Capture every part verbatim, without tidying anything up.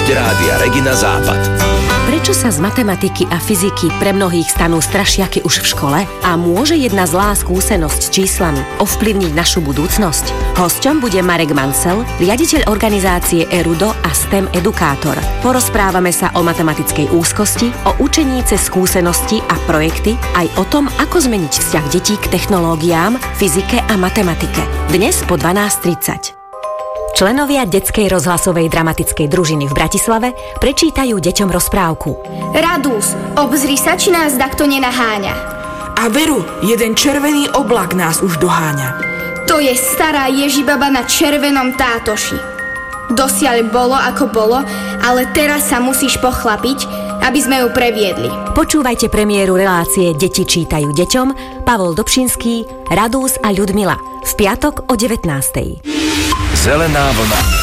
Hosť Rádia Regina Západ. Prečo sa z matematiky a fyziky pre mnohých stanú strašiaky už v škole? A môže jedna zlá skúsenosť s číslami ovplyvniť našu budúcnosť? Hosťom bude Marek Mansell, riaditeľ organizácie Erudo a STEM edukátor. Porozprávame sa o matematickej úzkosti, o učení cez skúsenosti a projekty, aj o tom, ako zmeniť vzťah detí k technológiám, fyzike a matematike. Dnes po dvanásť tridsať. Členovia detskej rozhlasovej dramatickej družiny v Bratislave prečítajú deťom rozprávku. Radus, obzri sa, či nás dakto nenaháňa. A veru, jeden červený oblak nás už doháňa. To je stará Ježibaba na červenom tátoši. Dosiaľ bolo ako bolo, ale teraz sa musíš pochlapiť, aby sme ju previedli. Počúvajte premiéru relácie Deti čítajú deťom, Pavol Dobšinský, Radús a Ľudmila v piatok o devätnástej. Zelená vlna.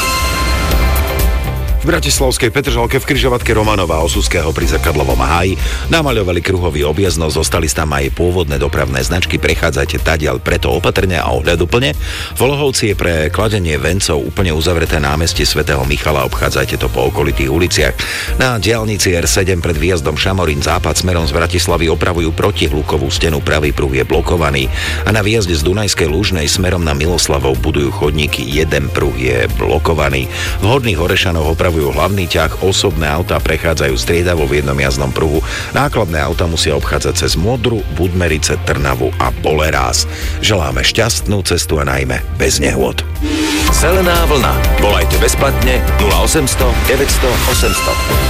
V bratislavskej Petržalke v križovatke Romanova Osuského pri Zrkadlovom háji namaľovali kruhový objazd, no zostali tam aj pôvodné dopravné značky. Prechádzajte tadiaľ preto opatrne a ohľaduplne. V Olohovci je pre kladenie vencov úplne uzavreté námestie svätého Michala, obchádzajte to po okolitých uliciach. Na diaľnici er sedem pred výjazdom Šamorín západ smerom z Bratislavy opravujú protihlukovú stenu, pravý pruh je blokovaný a na výjazde z Dunajskej Lužnej smerom na Miloslavov budujú chodníky, jeden pruh je blokovaný. V Horných Orešanoch opravujú hlavný ťah, osobné autá prechádzajú striedavo v jednom jazdnom pruhu, nákladné autá musia obchádzať cez Modru, Budmerice, Trnavu a Bolerás. Želáme šťastnú cestu a najmä bez nehôd. Zelená vlna. Volajte bezplatne nula osemsto deväťsto osemsto.